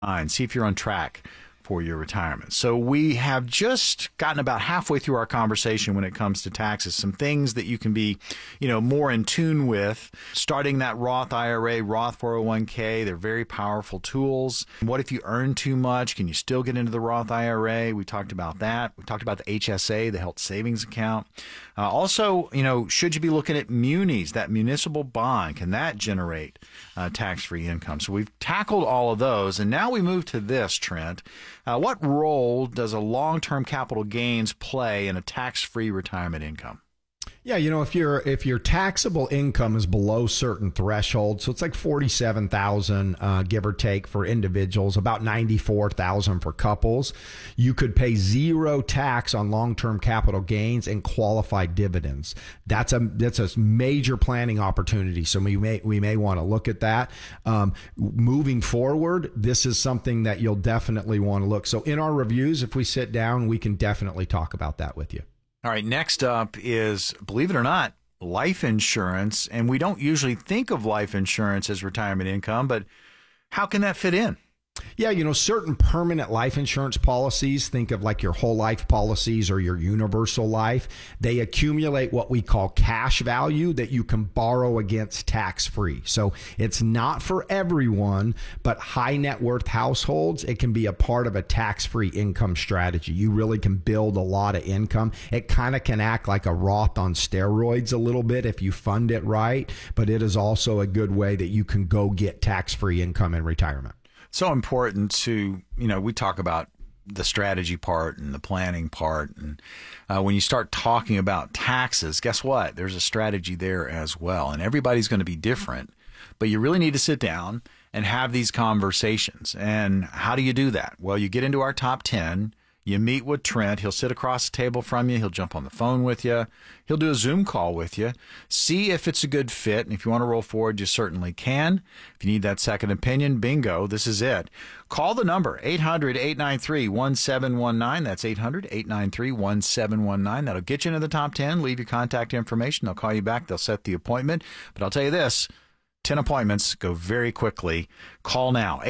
and see if you're on track for your retirement. So we have just gotten about halfway through our conversation when it comes to taxes. Some things that you can be, more in tune with. Starting that Roth IRA, Roth 401k, they're very powerful tools. What if you earn too much? Can you still get into the Roth IRA? We talked about that. We talked about the HSA, the health savings account. Also, should you be looking at munis, that municipal bond? Can that generate tax-free income? So we've tackled all of those. And now we move to this, Trent. What role does a long-term capital gains play in a tax-free retirement income? Yeah, if your taxable income is below certain thresholds, so it's like 47,000 give or take for individuals, about 94,000 for couples, you could pay zero tax on long-term capital gains and qualified dividends. That's a major planning opportunity. So we may want to look at that. Moving forward, this is something that you'll definitely want to look. So in our reviews, if we sit down, we can definitely talk about that with you. All right, next up is, believe it or not, life insurance. And we don't usually think of life insurance as retirement income, but how can that fit in? Yeah, certain permanent life insurance policies, think of like your whole life policies or your universal life, they accumulate what we call cash value that you can borrow against tax-free. So it's not for everyone, but high net worth households, it can be a part of a tax-free income strategy. You really can build a lot of income. It kind of can act like a Roth on steroids a little bit if you fund it right, but it is also a good way that you can go get tax-free income in retirement. So important to, we talk about the strategy part and the planning part. And when you start talking about taxes, guess what? There's a strategy there as well. And everybody's going to be different, but you really need to sit down and have these conversations. And how do you do that? Well, you get into our top 10. You meet with Trent. He'll sit across the table from you. He'll jump on the phone with you. He'll do a Zoom call with you. See if it's a good fit. And if you want to roll forward, you certainly can. If you need that second opinion, bingo, this is it. Call the number, 800-893-1719. That's 800-893-1719. That'll get you into the top 10. Leave your contact information. They'll call you back. They'll set the appointment. But I'll tell you this, 10 appointments go very quickly. Call now,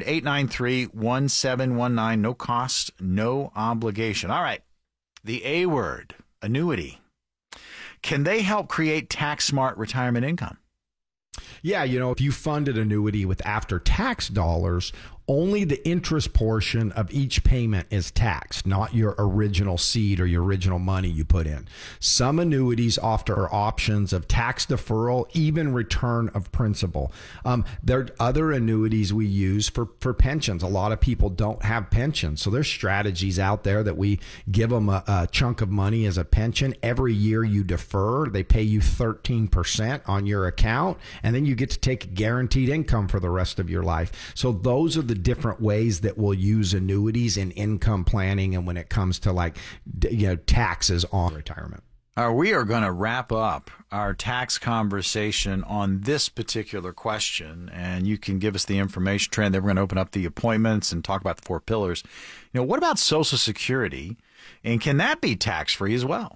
800-893-1719. No cost, no obligation. All right, the A word, annuity. Can they help create tax-smart retirement income? Yeah, if you funded annuity with after-tax dollars, only the interest portion of each payment is taxed, not your original seed or your original money you put in. Some annuities offer options of tax deferral, even return of principal. There are other annuities we use for pensions. A lot of people don't have pensions, so there's strategies out there that we give them a chunk of money as a pension. Every year you defer, they pay you 13% on your account, and then you get to take guaranteed income for the rest of your life. So those are the different ways that we'll use annuities in income planning and when it comes to taxes on retirement. We are going to wrap up our tax conversation on this particular question, and you can give us the information, Trent. Then we're going to open up the appointments and talk about the 4 pillars. What about Social Security, and can that be tax-free as well?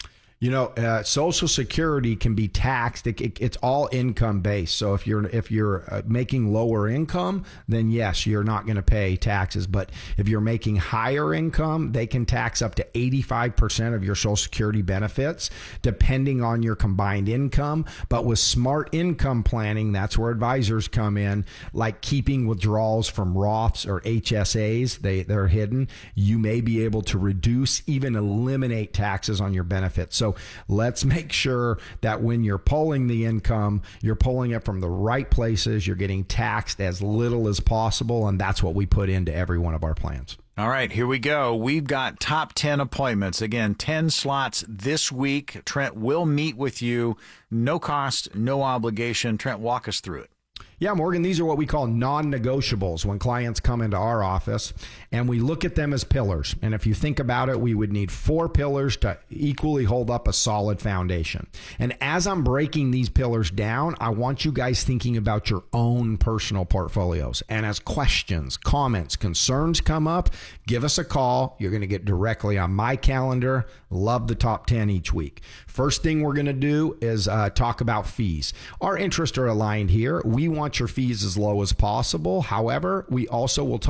Social Security can be taxed. It's all income based. So if you're making lower income, then yes, you're not going to pay taxes. But if you're making higher income, they can tax up to 85% of your Social Security benefits, depending on your combined income. But with smart income planning, that's where advisors come in, like keeping withdrawals from Roths or HSAs. They're hidden. You may be able to reduce, even eliminate taxes on your benefits. So let's make sure that when you're pulling the income, you're pulling it from the right places. You're getting taxed as little as possible. And that's what we put into every one of our plans. All right, here we go. We've got top 10 appointments. Again, 10 slots this week. Trent will meet with you. No cost, no obligation. Trent, walk us through it. Yeah, Morgan, these are what we call non-negotiables when clients come into our office, and we look at them as pillars. And if you think about it, we would need 4 pillars to equally hold up a solid foundation. And as I'm breaking these pillars down, I want you guys thinking about your own personal portfolios. And as questions, comments, concerns come up, give us a call. You're going to get directly on my calendar. Love the top 10 each week. First thing we're going to do is talk about fees. Our interests are aligned here. We want want your fees as low as possible. However, we also will talk